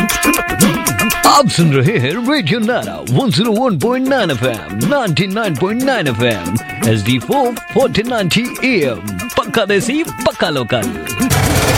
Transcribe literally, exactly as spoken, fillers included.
आप सुन रहे हैं रेडियो नारा one zero one point nine FM, ninety nine point nine FM, H D four forty ninety am, पक्का देसी पक्का लोकल।